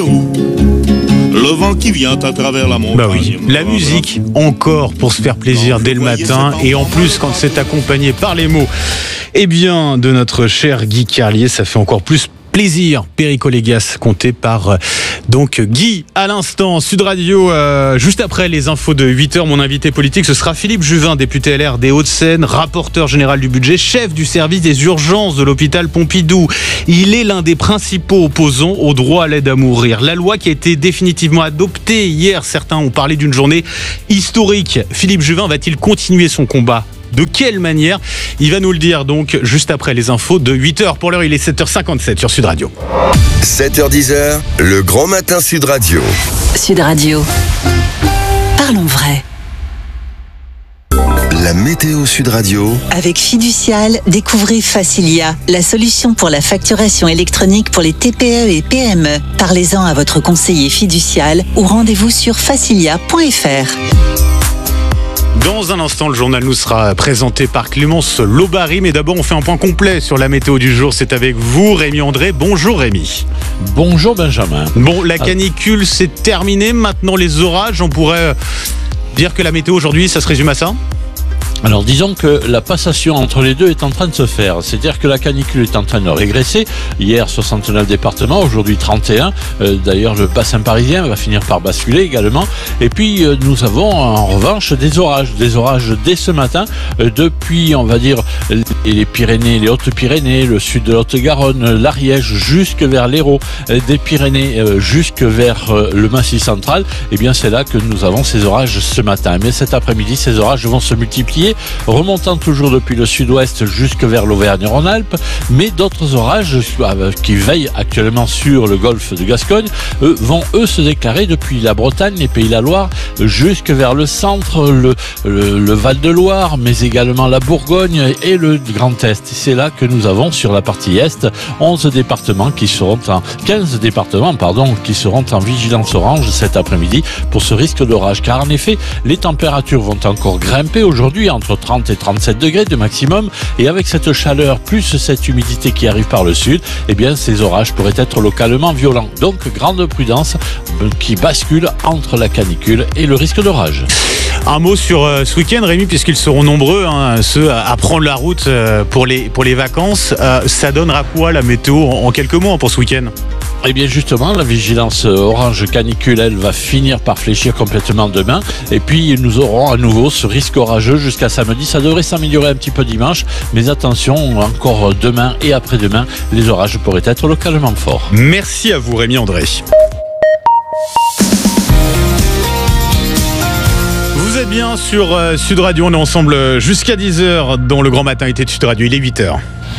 Le vent qui vient à travers la montagne. Bah oui, la musique encore pour se faire plaisir dès le matin et en plus quand c'est accompagné par les mots de notre cher Guy Carlier, ça fait encore plus plaisir. Perico Légas, compté par Guy à l'instant. Sud Radio, juste après les infos de 8h, mon invité politique, ce sera Philippe Juvin, député LR des Hauts-de-Seine, rapporteur général du budget, chef du service des urgences de l'hôpital Pompidou. Il est l'un des principaux opposants au droit à l'aide à mourir. La loi qui a été définitivement adoptée hier, certains ont parlé d'une journée historique. Philippe Juvin va-t-il continuer son combat ? De quelle manière ? Il va nous le dire donc juste après les infos de 8h. Pour l'heure, il est 7h57 sur Sud Radio. 7h10, le grand matin Sud Radio. Sud Radio. Parlons vrai. La météo Sud Radio. Avec Fiducial, découvrez Facilia, la solution pour la facturation électronique pour les TPE et PME. Parlez-en à votre conseiller Fiducial ou rendez-vous sur facilia.fr. Dans un instant, le journal nous sera présenté par Clémence Lobary. Mais d'abord, on fait un point complet sur la météo du jour. C'est avec vous, Rémi André. Bonjour Rémi. Bonjour Benjamin. Bon, la canicule, c'est terminé. Maintenant, les orages, on pourrait dire que la météo aujourd'hui, ça se résume à ça ? Alors disons que la passation entre les deux est en train de se faire, c'est-à-dire que la canicule est en train de régresser. Hier 69 départements, aujourd'hui 31. D'ailleurs le bassin parisien va finir par basculer également. Et puis nous avons en revanche des orages dès ce matin, depuis on va dire les Pyrénées, les Hautes-Pyrénées, le sud de l'Haute-Garonne, l'Ariège jusque vers l'Hérault, des Pyrénées jusque vers le Massif central. Et bien c'est là que nous avons ces orages ce matin. Mais cet après-midi ces orages vont se multiplier, remontant toujours depuis le sud-ouest jusque vers l'Auvergne-Rhône-Alpes, mais d'autres orages qui veillent actuellement sur le golfe de Gascogne vont eux se déclarer depuis la Bretagne, les Pays de la Loire, jusque vers le centre, le Val-de-Loire, mais également la Bourgogne et le Grand Est. C'est là que nous avons sur la partie Est 15 départements qui seront en vigilance orange cet après-midi pour ce risque d'orage, car en effet les températures vont encore grimper aujourd'hui entre 30 et 37 degrés de maximum, et avec cette chaleur plus cette humidité qui arrive par le sud, eh bien ces orages pourraient être localement violents. Donc grande prudence qui bascule entre la canicule et le risque d'orage. Un mot sur ce week-end, Rémi, puisqu'ils seront nombreux, ceux à prendre la route pour les vacances. Ça donnera quoi la météo en quelques mots pour ce week-end ? Eh bien justement, la vigilance orange canicule, elle va finir par fléchir complètement demain. Et puis nous aurons à nouveau ce risque orageux jusqu'à samedi. Ça devrait s'améliorer un petit peu dimanche. Mais attention, encore demain et après-demain, les orages pourraient être localement forts. Merci à vous Rémi André. Vous êtes bien sur Sud Radio. On est ensemble jusqu'à 10h dans le grand matin été de Sud Radio. Il est 8h.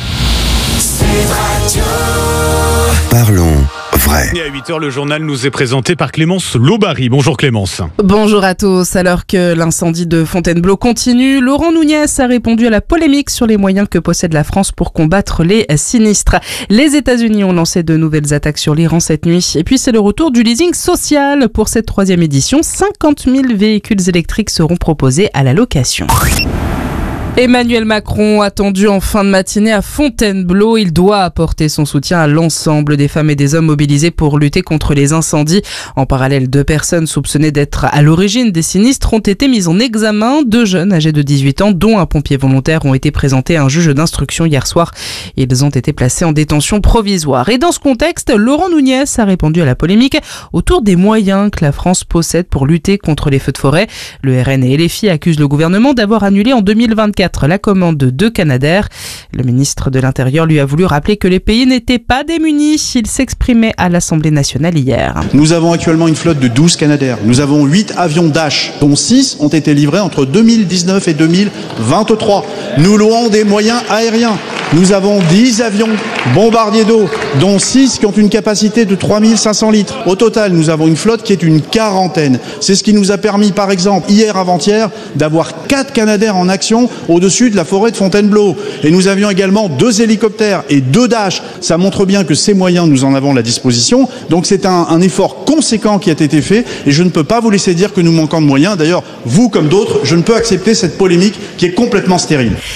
Parlons vrai. Et à 8h, le journal nous est présenté par Clémence Lobary. Bonjour Clémence. Bonjour à tous. Alors que l'incendie de Fontainebleau continue, Laurent Nunez a répondu à la polémique sur les moyens que possède la France pour combattre les sinistres. Les États-Unis ont lancé de nouvelles attaques sur l'Iran cette nuit. Et puis c'est le retour du leasing social. Pour cette 3e édition, 50 000 véhicules électriques seront proposés à la location. Emmanuel Macron, attendu en fin de matinée à Fontainebleau, il doit apporter son soutien à l'ensemble des femmes et des hommes mobilisés pour lutter contre les incendies. En parallèle, 2 personnes soupçonnées d'être à l'origine des sinistres ont été mises en examen. 2 jeunes âgés de 18 ans, dont un pompier volontaire, ont été présentés à un juge d'instruction hier soir. Ils ont été placés en détention provisoire. Et dans ce contexte, Laurent Nunez a répondu à la polémique autour des moyens que la France possède pour lutter contre les feux de forêt. Le RN et LFI accusent le gouvernement d'avoir annulé en 2024 la commande de 2 Canadair. Le ministre de l'Intérieur lui a voulu rappeler que les pays n'étaient pas démunis. Il s'exprimait à l'Assemblée nationale hier. Nous avons actuellement une flotte de 12 Canadair. Nous avons 8 avions Dash, dont 6 ont été livrés entre 2019 et 2023. Nous louons des moyens aériens. Nous avons 10 avions bombardiers d'eau, dont 6 qui ont une capacité de 3500 litres. Au total, nous avons une flotte qui est une quarantaine. C'est ce qui nous a permis, par exemple, hier avant-hier, d'avoir 4 Canadair en action au-dessus de la forêt de Fontainebleau. Et nous avions également 2 hélicoptères et 2 Dash. Ça montre bien que ces moyens, nous en avons à la disposition. Donc c'est un effort conséquent qui a été fait. Et je ne peux pas vous laisser dire que nous manquons de moyens. D'ailleurs, vous comme d'autres, je ne peux accepter cette polémique qui est complètement stérile.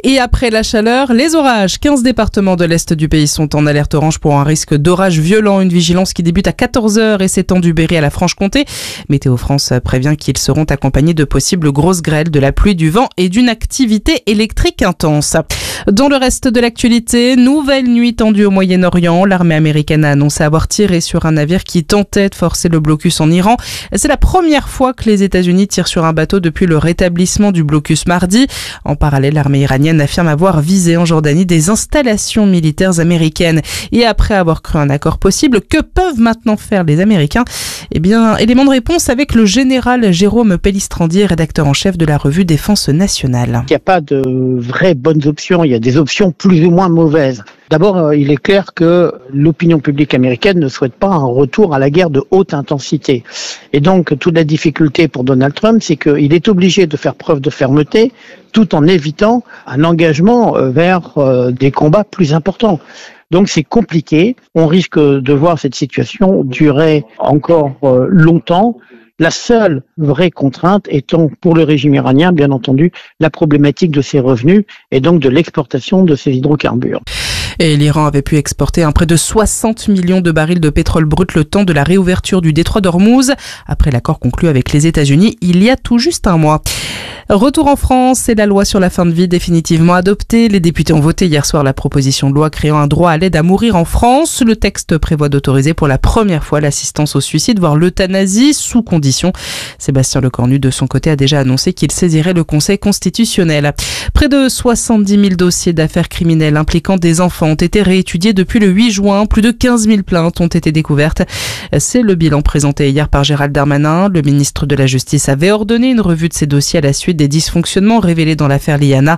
Et après la chaleur, les orages. 15 départements de l'Est du pays sont en alerte orange pour un risque d'orage violent. Une vigilance qui débute à 14h et s'étend du Berry à la Franche-Comté. Météo France prévient qu'ils seront accompagnés de possibles grosses grêles, de la pluie, du vent et d'une activité électrique intense. Dans le reste de l'actualité, nouvelle nuit tendue au Moyen-Orient. L'armée américaine a annoncé avoir tiré sur un navire qui tentait de forcer le blocus en Iran. C'est la première fois que les États-Unis tirent sur un bateau depuis le rétablissement du blocus mardi. En parallèle, l'armée iranienne affirme avoir visé en Jordanie des installations militaires américaines. Et après avoir cru un accord possible, que peuvent maintenant faire les Américains ? Eh bien, élément de réponse avec le général Jérôme Pellistrandier, rédacteur en chef de la revue Défense nationale. Il n'y a pas de vraies bonnes options, il y a des options plus ou moins mauvaises. D'abord, il est clair que l'opinion publique américaine ne souhaite pas un retour à la guerre de haute intensité. Et donc, toute la difficulté pour Donald Trump, c'est qu'il est obligé de faire preuve de fermeté tout en évitant un engagement vers des combats plus importants. Donc c'est compliqué, on risque de voir cette situation durer encore longtemps. La seule vraie contrainte étant pour le régime iranien, bien entendu, la problématique de ses revenus et donc de l'exportation de ses hydrocarbures. Et l'Iran avait pu exporter près de 60 millions de barils de pétrole brut le temps de la réouverture du détroit d'Ormuz, après l'accord conclu avec les États-Unis il y a tout juste un mois. Retour en France, et la loi sur la fin de vie définitivement adoptée. Les députés ont voté hier soir la proposition de loi créant un droit à l'aide à mourir en France. Le texte prévoit d'autoriser pour la première fois l'assistance au suicide, voire l'euthanasie, sous condition. Sébastien Lecornu, de son côté, a déjà annoncé qu'il saisirait le Conseil constitutionnel. Près de 70 000 dossiers d'affaires criminelles impliquant des enfants ont été réétudiés depuis le 8 juin. Plus de 15 000 plaintes ont été découvertes. C'est le bilan présenté hier par Gérald Darmanin. Le ministre de la Justice avait ordonné une revue de ces dossiers à la suite des dysfonctionnements révélés dans l'affaire Liana.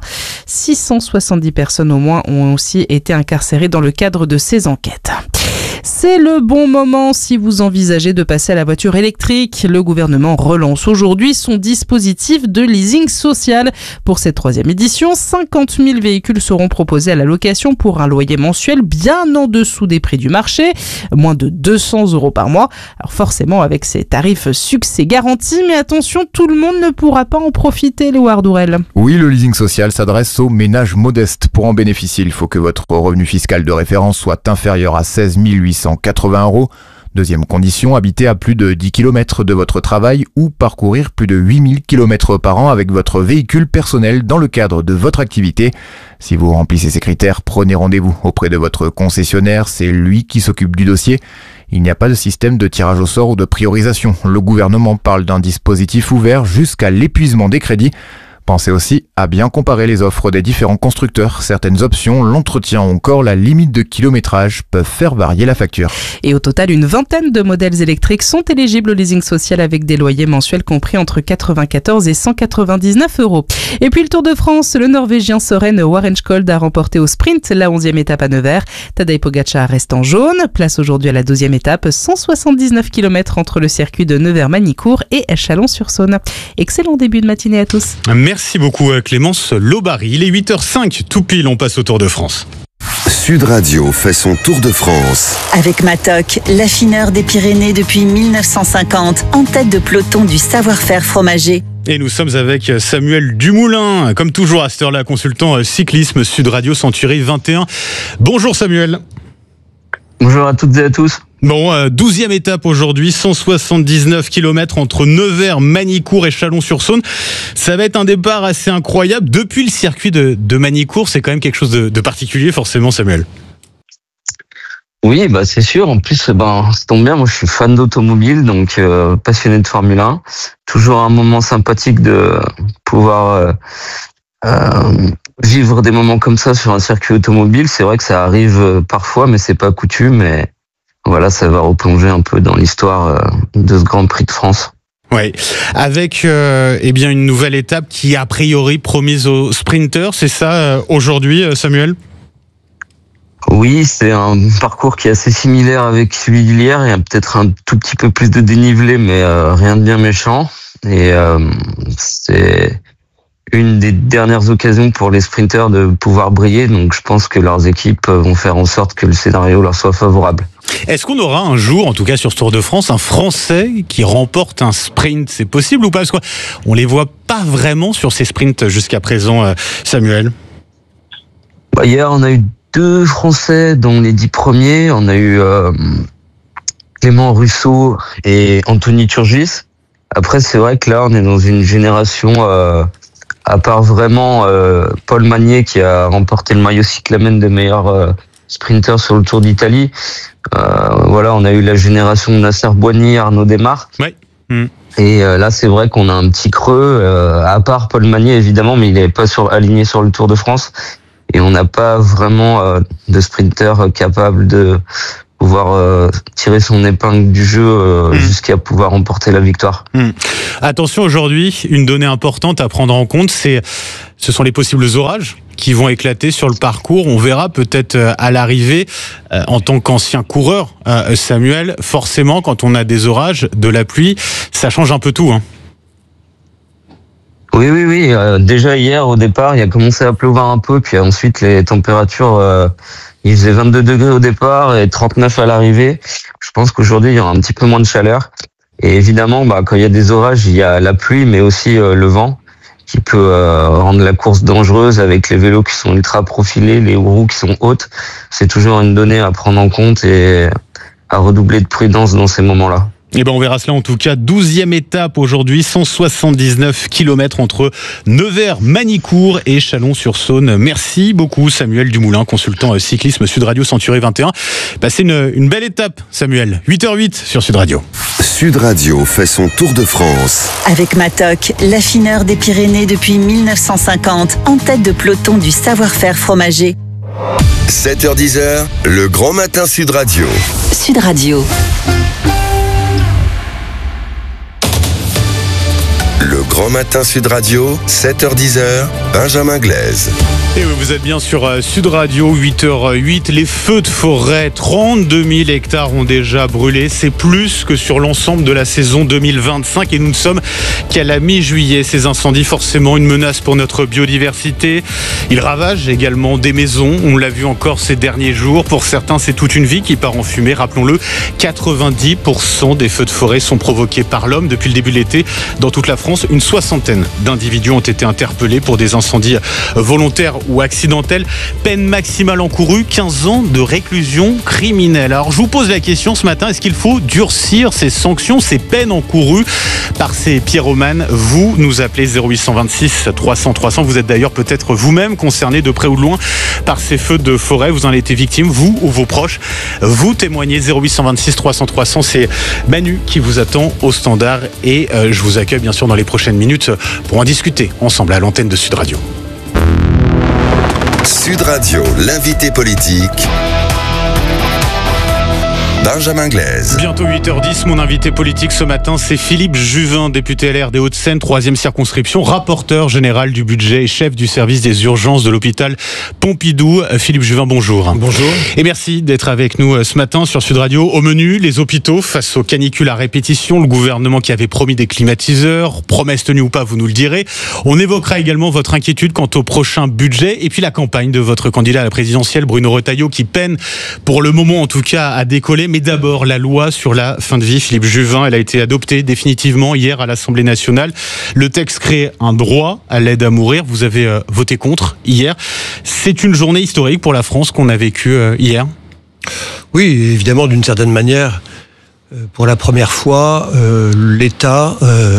670 personnes au moins ont aussi été incarcérées dans le cadre de ces enquêtes. C'est le bon moment si vous envisagez de passer à la voiture électrique. Le gouvernement relance aujourd'hui son dispositif de leasing social. Pour cette 3e édition, 50 000 véhicules seront proposés à la location pour un loyer mensuel bien en dessous des prix du marché, moins de 200 € par mois. Alors forcément, avec ces tarifs succès garanti, mais attention, tout le monde ne pourra pas en profiter, Léo Ardourel. Oui, le leasing social s'adresse aux ménages modestes. Pour en bénéficier, il faut que votre revenu fiscal de référence soit inférieur à 16 880 €. Deuxième condition, habiter à plus de 10 km de votre travail ou parcourir plus de 8000 km par an avec votre véhicule personnel dans le cadre de votre activité. Si vous remplissez ces critères, prenez rendez-vous auprès de votre concessionnaire, c'est lui qui s'occupe du dossier. Il n'y a pas de système de tirage au sort ou de priorisation. Le gouvernement parle d'un dispositif ouvert jusqu'à l'épuisement des crédits. Pensez aussi à bien comparer les offres des différents constructeurs. Certaines options, l'entretien ou encore la limite de kilométrage peuvent faire varier la facture. Et au total, une vingtaine de modèles électriques sont éligibles au leasing social avec des loyers mensuels compris entre 94 et 199 €. Et puis le Tour de France, le Norvégien Søren Warrenskold a remporté au sprint la 11e étape à Nevers. Tadej Pogačar reste en jaune. Place aujourd'hui à la 12e étape, 179 km entre le circuit de Nevers-Manicourt et Chalon-sur-Saône. Excellent début de matinée à tous. Merci beaucoup Clémence Lobary. Il est 8h05, tout pile, on passe au Tour de France. Sud Radio fait son tour de France. Avec Matok, l'affineur des Pyrénées depuis 1950, en tête de peloton du savoir-faire fromager. Et nous sommes avec Samuel Dumoulin, comme toujours à cette heure-là, consultant cyclisme Sud Radio Century 21. Bonjour Samuel. Bonjour à toutes et à tous. Bon, 12e étape aujourd'hui, 179 km entre Nevers, Manicourt et Chalon-sur-Saône. Ça va être un départ assez incroyable. Depuis le circuit de Manicourt, c'est quand même quelque chose de particulier forcément, Samuel. Oui, bah c'est sûr. En plus, ça tombe bien. Moi, je suis fan d'automobile, donc passionné de Formule 1. Toujours un moment sympathique de pouvoir vivre des moments comme ça sur un circuit automobile. C'est vrai que ça arrive parfois, mais c'est pas coutume. Et voilà, ça va replonger un peu dans l'histoire de ce Grand Prix de France. Oui, avec une nouvelle étape qui a priori promise aux sprinters, c'est ça aujourd'hui, Samuel ? Oui, c'est un parcours qui est assez similaire avec celui d'hier. Il y a peut-être un tout petit peu plus de dénivelé, mais rien de bien méchant. Et c'est une des dernières occasions pour les sprinters de pouvoir briller. Donc je pense que leurs équipes vont faire en sorte que le scénario leur soit favorable. Est-ce qu'on aura un jour, en tout cas sur ce Tour de France, un Français qui remporte un sprint ? C'est possible ou pas ? Parce qu'on les voit pas vraiment sur ces sprints jusqu'à présent, Samuel. Hier, on a eu 2 Français dans les 10 premiers. On a eu Clément Russo et Anthony Turgis. Après, c'est vrai que là, on est dans une génération, à part vraiment Paul Magnier qui a remporté le maillot cyclamen de meilleur sprinter sur le Tour d'Italie. Voilà, on a eu la génération de Nasser Boigny, Arnaud Démare. Ouais. Et là, c'est vrai qu'on a un petit creux, à part Paul Magnier évidemment, mais il n'est pas aligné sur le Tour de France. Et on n'a pas vraiment de sprinter capable de pouvoir tirer son épingle du jeu jusqu'à pouvoir remporter la victoire. Attention, aujourd'hui, une donnée importante à prendre en compte, ce sont les possibles orages qui vont éclater sur le parcours. On verra peut-être à l'arrivée, en tant qu'ancien coureur, Samuel, forcément, quand on a des orages, de la pluie, ça change un peu tout, hein. Oui. Déjà hier, au départ, il a commencé à pleuvoir un peu, puis ensuite les températures, il faisait 22 degrés au départ et 39 à l'arrivée. Je pense qu'aujourd'hui, il y aura un petit peu moins de chaleur. Et évidemment, quand il y a des orages, il y a la pluie, mais aussi le vent qui peut rendre la course dangereuse avec les vélos qui sont ultra profilés, les roues qui sont hautes. C'est toujours une donnée à prendre en compte et à redoubler de prudence dans ces moments-là. Eh ben on verra cela en tout cas. 12e étape aujourd'hui, 179 km entre Nevers, Manicourt et Chalon-sur-Saône. Merci beaucoup Samuel Dumoulin, consultant cyclisme Sud Radio Century 21. Passez une belle étape Samuel. 8h08 sur Sud Radio. Sud Radio fait son tour de France. Avec Matok, l'affineur des Pyrénées depuis 1950, en tête de peloton du savoir-faire fromager. 7h-10h, le grand matin Sud Radio. Sud Radio. Le grand matin Sud Radio, 7h-10h, Benjamin Glaise. Et vous êtes bien sur Sud Radio, 8h08. Les feux de forêt, 32 000 hectares ont déjà brûlé. C'est plus que sur l'ensemble de la saison 2025 et nous ne sommes qu'à la mi-juillet. Ces incendies, forcément, une menace pour notre biodiversité. Ils ravagent également des maisons. On l'a vu encore ces derniers jours. Pour certains, c'est toute une vie qui part en fumée. Rappelons-le, 90% des feux de forêt sont provoqués par l'homme depuis le début de l'été. Dans toute la France, une soixantaine d'individus ont été interpellés pour des incendies volontaires ou accidentels. Peine maximale encourue, 15 ans de réclusion criminelle. Alors je vous pose la question ce matin, est-ce qu'il faut durcir ces sanctions, ces peines encourues par ces pyromanes? Vous nous appelez 0826 300 300. Vous êtes d'ailleurs peut-être vous-même concerné de près ou de loin par ces feux de forêt. Vous en avez été victime, vous ou vos proches. Vous témoignez 0826 300 300. C'est Manu qui vous attend au standard et je vous accueille bien sûr dans les prochaines minutes pour en discuter ensemble à l'antenne de Sud Radio. Sud Radio, l'invité politique. Benjamin Glaise. Bientôt 8h10, mon invité politique ce matin, c'est Philippe Juvin, député LR des Hauts-de-Seine, 3e circonscription, rapporteur général du budget et chef du service des urgences de l'hôpital Pompidou. Philippe Juvin, bonjour. Bonjour. Et merci d'être avec nous ce matin sur Sud Radio. Au menu, les hôpitaux face aux canicules à répétition, le gouvernement qui avait promis des climatiseurs, promesse tenue ou pas, vous nous le direz. On évoquera également votre inquiétude quant au prochain budget et puis la campagne de votre candidat à la présidentielle, Bruno Retailleau, qui peine pour le moment en tout cas à décoller. Mais d'abord, la loi sur la fin de vie, Philippe Juvin, elle a été adoptée définitivement hier à l'Assemblée nationale. Le texte crée un droit à l'aide à mourir. Vous avez voté contre hier. C'est une journée historique pour la France qu'on a vécue hier. Oui, évidemment, d'une certaine manière. Pour la première fois, l'État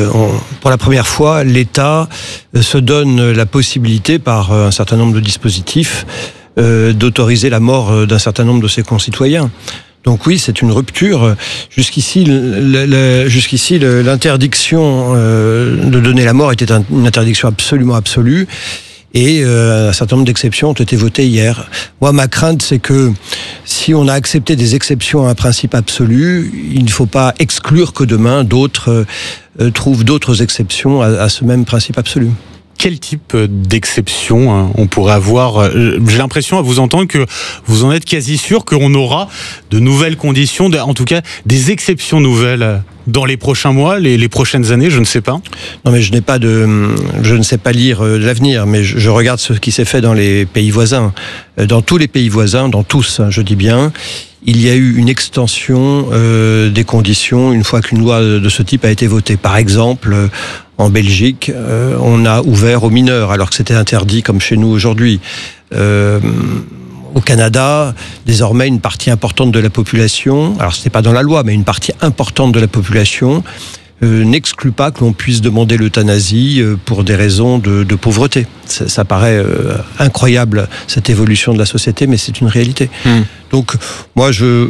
se donne la possibilité, par un certain nombre de dispositifs, d'autoriser la mort d'un certain nombre de ses concitoyens. Donc oui, c'est une rupture. Jusqu'ici, l'interdiction de donner la mort était une interdiction absolument absolue. Et un certain nombre d'exceptions ont été votées hier. Moi, ma crainte, c'est que si on a accepté des exceptions à un principe absolu, il ne faut pas exclure que demain d'autres trouvent d'autres exceptions à ce même principe absolu. Quel type d'exception on pourrait avoir? J'ai l'impression à vous entendre que vous en êtes quasi sûr qu'on aura de nouvelles conditions, en tout cas des exceptions nouvelles dans les prochains mois, les prochaines années, je ne sais pas. Non, mais je ne sais pas lire l'avenir, mais je regarde ce qui s'est fait dans les pays voisins. Dans tous les pays voisins, dans tous, je dis bien, il y a eu une extension des conditions une fois qu'une loi de ce type a été votée. Par exemple, en Belgique, on a ouvert aux mineurs, alors que c'était interdit comme chez nous aujourd'hui. Au Canada, désormais, une partie importante de la population, alors ce n'est pas dans la loi, mais une partie importante de la population n'exclut pas que l'on puisse demander l'euthanasie pour des raisons de pauvreté. Ça paraît incroyable, cette évolution de la société, mais c'est une réalité. Donc, moi, je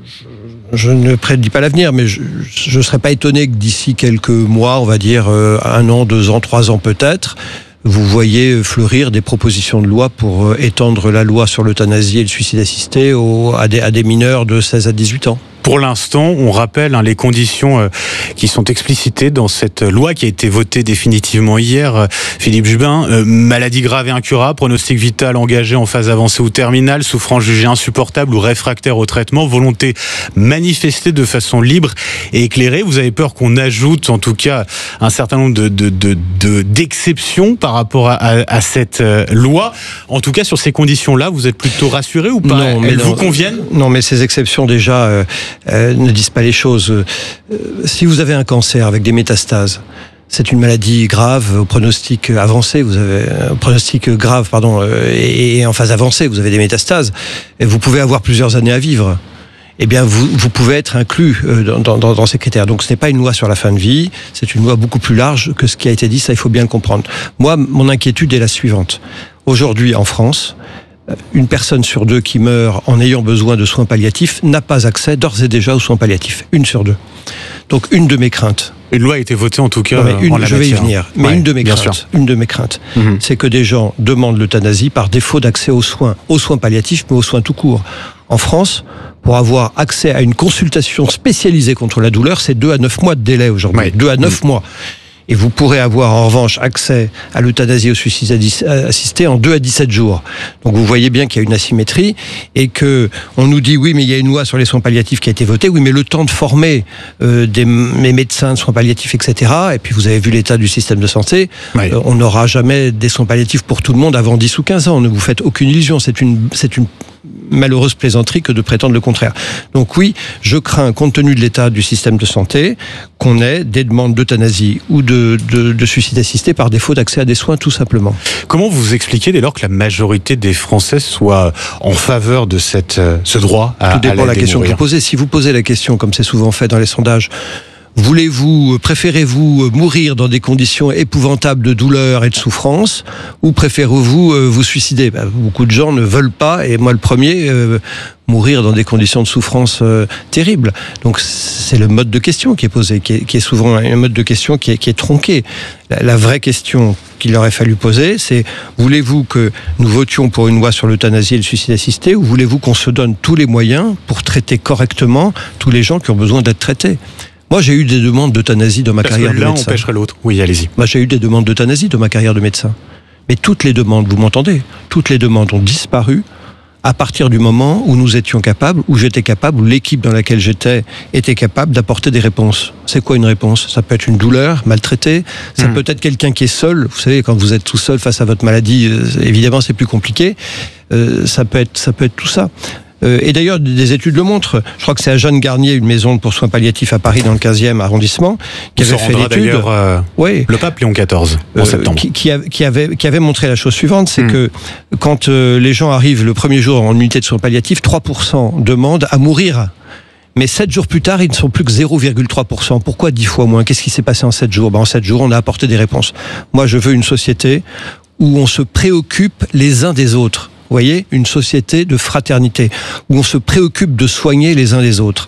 ne prédis pas l'avenir, mais je ne serais pas étonné que d'ici quelques mois, on va dire 1 an, 2 ans, 3 ans peut-être, vous voyez fleurir des propositions de loi pour étendre la loi sur l'euthanasie et le suicide assisté à des mineurs de 16 à 18 ans. Pour l'instant, on rappelle les conditions qui sont explicitées dans cette loi qui a été votée définitivement hier. Philippe Jubin, maladie grave et incurable, pronostic vital engagé en phase avancée ou terminale, souffrance jugée insupportable ou réfractaire au traitement, volonté manifestée de façon libre et éclairée. Vous avez peur qu'on ajoute en tout cas un certain nombre d'exceptions par rapport à cette loi. En tout cas, sur ces conditions-là, vous êtes plutôt rassuré ou pas? Elles vous conviennent? Non, mais ces exceptions déjà... ne disent pas les choses. Si vous avez un cancer avec des métastases, c'est une maladie grave au pronostic avancé. Vous avez un pronostic grave, et en phase avancée, vous avez des métastases. Et vous pouvez avoir plusieurs années à vivre. Eh bien, vous pouvez être inclus dans ces critères. Donc, ce n'est pas une loi sur la fin de vie. C'est une loi beaucoup plus large que ce qui a été dit. Ça, il faut bien le comprendre. Moi, mon inquiétude est la suivante. Aujourd'hui, en France, une personne sur 2 qui meurt en ayant besoin de soins palliatifs n'a pas accès d'ores et déjà aux soins palliatifs. 1 sur 2. Donc une de mes craintes. Une loi a été votée en tout cas en la matière. Je vais y venir. Mais ouais, une de mes craintes, c'est que des gens demandent l'euthanasie par défaut d'accès aux soins palliatifs, mais aux soins tout court. En France, pour avoir accès à une consultation spécialisée contre la douleur, c'est 2 à 9 mois de délai aujourd'hui. Ouais. 2 à 9 mois. Et vous pourrez avoir en revanche accès à l'euthanasie au suicide assisté en 2 à 17 jours. Donc vous voyez bien qu'il y a une asymétrie et que on nous dit oui mais il y a une loi sur les soins palliatifs qui a été votée, oui mais le temps de former des médecins de soins palliatifs etc. Et puis vous avez vu l'état du système de santé, ouais. On n'aura jamais des soins palliatifs pour tout le monde avant 10 ou 15 ans, ne vous faites aucune illusion, c'est une malheureuse plaisanterie que de prétendre le contraire. Donc oui, je crains, compte tenu de l'état du système de santé, qu'on ait des demandes d'euthanasie ou de suicide assisté par défaut d'accès à des soins, tout simplement. Comment vous expliquez dès lors que la majorité des Français soit en faveur de ce droit à l'aide? Tout dépend de la question que vous posez. Si vous posez la question, comme c'est souvent fait dans les sondages, préférez-vous mourir dans des conditions épouvantables de douleur et de souffrance, ou préférez-vous vous suicider? Beaucoup de gens ne veulent pas, et moi le premier, mourir dans des conditions de souffrance terribles. Donc c'est le mode de question qui est posé, qui est souvent un mode de question qui est tronqué. La vraie question qu'il aurait fallu poser, c'est voulez-vous que nous votions pour une loi sur l'euthanasie et le suicide assisté, ou voulez-vous qu'on se donne tous les moyens pour traiter correctement tous les gens qui ont besoin d'être traités? Moi, j'ai eu des demandes d'euthanasie dans ma carrière de médecin. L'un empêcherait l'autre. Oui, allez-y. Moi, j'ai eu des demandes d'euthanasie dans ma carrière de médecin. Mais toutes les demandes, vous m'entendez, toutes les demandes ont disparu à partir du moment où nous étions capables, où j'étais capable, où l'équipe dans laquelle j'étais était capable d'apporter des réponses. C'est quoi une réponse? Ça peut être une douleur, maltraitée, ça peut être quelqu'un qui est seul. Vous savez, quand vous êtes tout seul face à votre maladie, évidemment, c'est plus compliqué. Ça peut être tout ça. Et d'ailleurs, des études le montrent. Je crois que c'est à Jeanne Garnier, une maison pour soins palliatifs à Paris, dans le 15e arrondissement, qui avait fait l'étude. Le pape Léon XIV, en septembre. Qui avait montré la chose suivante, c'est que quand les gens arrivent le premier jour en unité de soins palliatifs, 3% demandent à mourir. Mais 7 jours plus tard, ils ne sont plus que 0,3%. Pourquoi 10 fois moins? Qu'est-ce qui s'est passé en 7 jours? En 7 jours, on a apporté des réponses. Moi, je veux une société où on se préoccupe les uns des autres. Vous voyez, une société de fraternité, où on se préoccupe de soigner les uns les autres.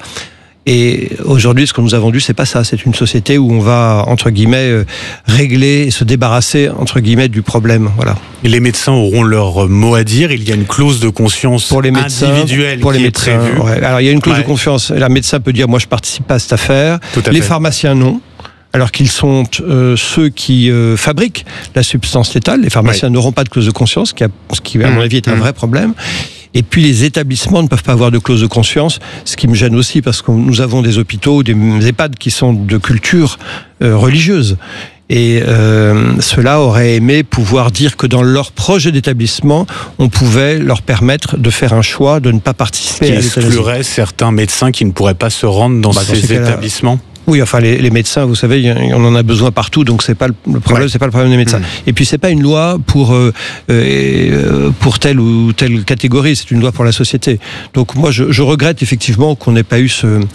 Et aujourd'hui, ce qu'on nous a vendu, c'est pas ça. C'est une société où on va, entre guillemets, régler et se débarrasser, entre guillemets, du problème. Voilà. Et les médecins auront leur mot à dire. Il y a une clause de conscience pour les médecins, individuelle qui est prévue. Ouais. Alors, il y a une clause de confiance. La médecin peut dire, moi, je participe pas à cette affaire. Les pharmaciens, non. Alors qu'ils sont ceux qui fabriquent la substance létale. Les pharmaciens n'auront pas de clause de conscience, ce qui, à mon avis, est un vrai problème. Et puis les établissements ne peuvent pas avoir de clause de conscience, ce qui me gêne aussi, parce que nous avons des hôpitaux, des EHPAD qui sont de culture religieuse. Et ceux-là auraient aimé pouvoir dire que dans leur projet d'établissement, on pouvait leur permettre de faire un choix, de ne pas participer à l'euthanasie. Ce qui exclurait certains médecins qui ne pourraient pas se rendre dans ces établissements. Oui, enfin les médecins, vous savez, on en a besoin partout, donc c'est pas le problème, c'est pas le problème des médecins. Et puis c'est pas une loi pour telle ou telle catégorie, c'est une loi pour la société. Donc moi je regrette effectivement qu'on n'ait pas eu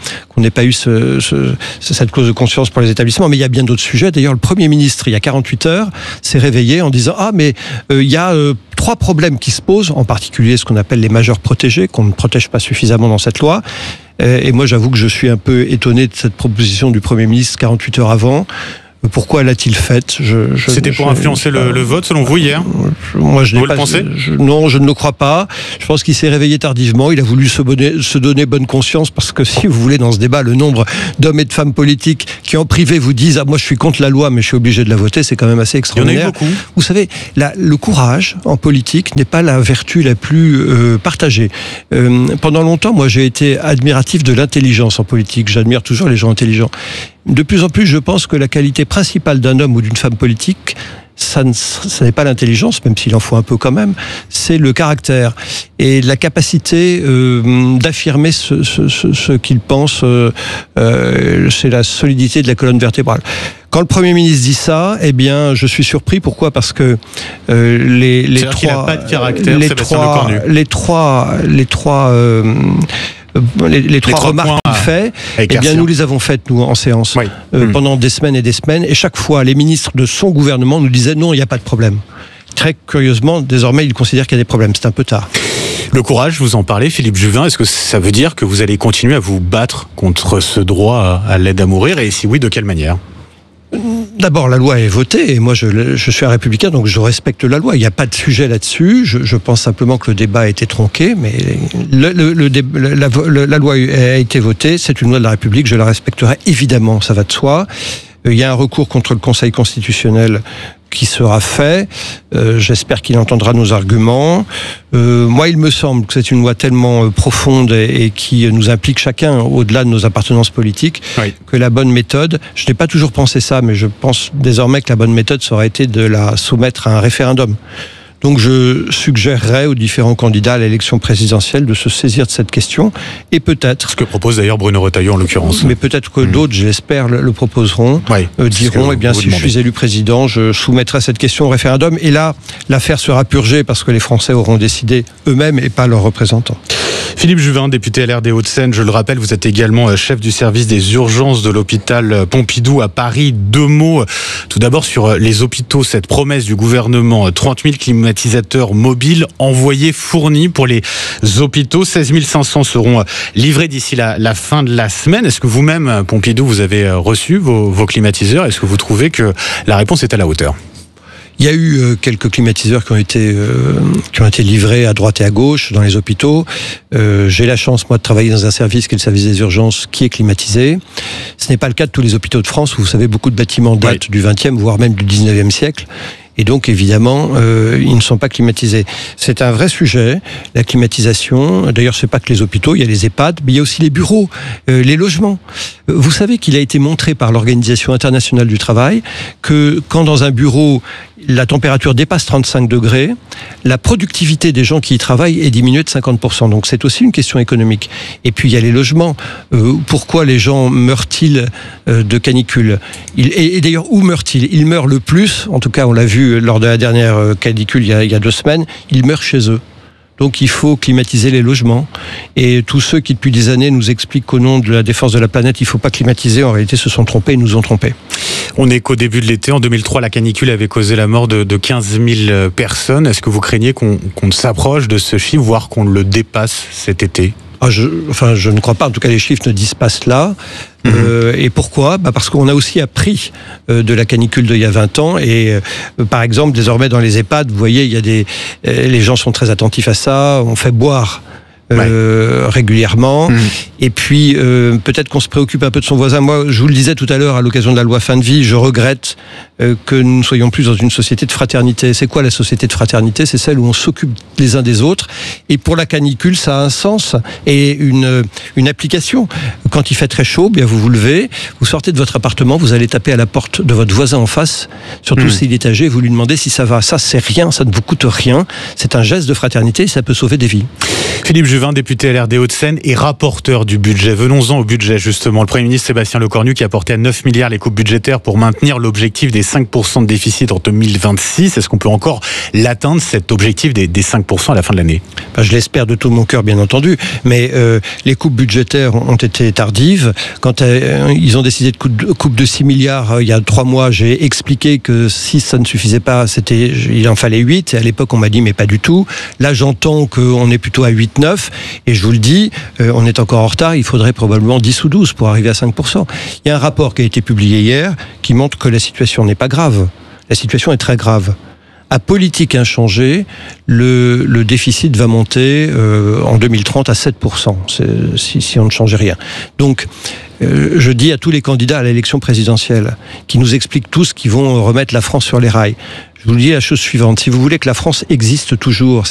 cette clause de conscience pour les établissements, mais il y a bien d'autres sujets. D'ailleurs, le Premier ministre, il y a 48 heures, s'est réveillé en disant mais il y a 3 problèmes qui se posent, en particulier ce qu'on appelle les majeurs protégés, qu'on ne protège pas suffisamment dans cette loi. Et moi, j'avoue que je suis un peu étonné de cette proposition du Premier ministre 48 heures avant. Pourquoi l'a-t-il faite? C'était pour influencer le vote, selon vous, hier? Moi, je n'ai vous pas. Le pensez? Non, je ne le crois pas. Je pense qu'il s'est réveillé tardivement. Il a voulu se donner bonne conscience, parce que si vous voulez, dans ce débat, le nombre d'hommes et de femmes politiques qui en privé vous disent moi je suis contre la loi, mais je suis obligé de la voter, c'est quand même assez extraordinaire. Il y en a eu beaucoup. Vous savez, le courage en politique n'est pas la vertu la plus partagée. Pendant longtemps, moi, j'ai été admiratif de l'intelligence en politique. J'admire toujours les gens intelligents. De plus en plus, je pense que la qualité principale d'un homme ou d'une femme politique, ça n'est pas l'intelligence, même s'il en faut un peu quand même, c'est le caractère et la capacité d'affirmer ce qu'il pense, c'est la solidité de la colonne vertébrale. Quand le Premier ministre dit ça, eh bien, je suis surpris. Pourquoi? Parce que les trois, pas de caractère, les trois remarques qu'il fait, eh bien, nous les avons faites, nous, en séance, pendant des semaines et des semaines, et chaque fois, les ministres de son gouvernement nous disaient non, il n'y a pas de problème. Très curieusement, désormais, ils considèrent qu'il y a des problèmes. C'est un peu tard. Le courage, vous en parlez, Philippe Juvin, est-ce que ça veut dire que vous allez continuer à vous battre contre ce droit à l'aide à mourir, et si oui, de quelle manière? D'abord, la loi est votée, et moi je suis un républicain, donc je respecte la loi. Il n'y a pas de sujet là-dessus. Je pense simplement que le débat a été tronqué, mais la loi a été votée, c'est une loi de la République, je la respecterai évidemment, ça va de soi. Il y a un recours contre le Conseil constitutionnel qui sera fait. J'espère qu'il entendra nos arguments. Moi, il me semble que c'est une loi tellement profonde et qui nous implique chacun au-delà de nos appartenances politiques, que la bonne méthode, je n'ai pas toujours pensé ça, mais je pense désormais que la bonne méthode, ça aurait été de la soumettre à un référendum. Donc je suggérerais aux différents candidats à l'élection présidentielle de se saisir de cette question, et peut-être... Ce que propose d'ailleurs Bruno Retailleau en l'occurrence. Mais peut-être que d'autres, je l'espère, le proposeront, diront, si je suis élu président, je soumettrai cette question au référendum, et là, l'affaire sera purgée parce que les Français auront décidé eux-mêmes et pas leurs représentants. Philippe Juvin, député LR des Hauts-de-Seine, je le rappelle, vous êtes également chef du service des urgences de l'hôpital Pompidou à Paris. 2 mots tout d'abord sur les hôpitaux, cette promesse du gouvernement, 30 000 climatisateurs mobiles envoyés, fournis pour les hôpitaux. 16 500 seront livrés d'ici la fin de la semaine. Est-ce que vous-même, Pompidou, vous avez reçu vos climatiseurs? Est-ce que vous trouvez que la réponse est à la hauteur? Il y a eu quelques climatiseurs qui ont été livrés à droite et à gauche dans les hôpitaux. J'ai la chance, moi, de travailler dans un service qui est le service des urgences, qui est climatisé. Ce n'est pas le cas de tous les hôpitaux de France, où vous savez, beaucoup de bâtiments datent du 20e, voire même du 19e siècle. Et donc, évidemment, ils ne sont pas climatisés. C'est un vrai sujet, la climatisation. D'ailleurs, c'est pas que les hôpitaux, il y a les EHPAD, mais il y a aussi les bureaux, les logements. Vous savez qu'il a été montré par l'Organisation internationale du travail que quand dans un bureau, la température dépasse 35 degrés, la productivité des gens qui y travaillent est diminuée de 50%. Donc c'est aussi une question économique. Et puis il y a les logements. Pourquoi les gens meurent-ils de canicule? Et d'ailleurs, où meurent-ils? Ils meurent le plus, en tout cas on l'a vu lors de la dernière canicule il y a 2 semaines, ils meurent chez eux. Donc il faut climatiser les logements. Et tous ceux qui depuis des années nous expliquent qu'au nom de la défense de la planète, il ne faut pas climatiser, en réalité se sont trompés, ils nous ont trompés. On n'est qu'au début de l'été. En 2003, la canicule avait causé la mort de 15 000 personnes. Est-ce que vous craignez qu'on s'approche de ce chiffre, voire qu'on le dépasse cet été? Je ne crois pas. En tout cas, les chiffres ne disent pas cela. Et pourquoi? Parce qu'on a aussi appris de la canicule d'il y a 20 ans. Et par exemple, désormais dans les EHPAD, vous voyez, les gens sont très attentifs à ça. On fait boire régulièrement. Et puis, peut-être qu'on se préoccupe un peu de son voisin. Moi, je vous le disais tout à l'heure, à l'occasion de la loi fin de vie, je regrette que nous ne soyons plus dans une société de fraternité. C'est quoi la société de fraternité? C'est celle où on s'occupe les uns des autres. Et pour la canicule, ça a un sens et une application. Quand il fait très chaud, bien vous vous levez, vous sortez de votre appartement, vous allez taper à la porte de votre voisin en face, surtout s'il est âgé, vous lui demandez si ça va. Ça, c'est rien, ça ne vous coûte rien. C'est un geste de fraternité et ça peut sauver des vies. Philippe Juvin, Juvin, député LR des Hauts-de-Seine et rapporteur du budget. Venons-en au budget, justement. Le Premier ministre Sébastien Lecornu qui a porté à 9 milliards les coupes budgétaires pour maintenir l'objectif des 5% de déficit en 2026. Est-ce qu'on peut encore l'atteindre, cet objectif des 5% à la fin de l'année ? Je l'espère de tout mon cœur, bien entendu. Mais les coupes budgétaires ont été tardives. Quand ils ont décidé de coupe de 6 milliards il y a 3 mois, j'ai expliqué que si ça ne suffisait pas, il en fallait 8. Et à l'époque, on m'a dit, mais pas du tout. Là, j'entends qu'on est plutôt à 8-9. Et je vous le dis, on est encore en retard. Il faudrait probablement 10 ou 12 pour arriver à 5%. Il y a un rapport qui a été publié hier qui montre que la situation n'est pas grave. La situation est très grave. À politique inchangée, le déficit va monter en 2030 à 7%, si on ne change rien. Donc, je dis à tous les candidats à l'élection présidentielle, qui nous expliquent tous qu'ils vont remettre la France sur les rails, je vous dis la chose suivante, si vous voulez que la France existe toujours,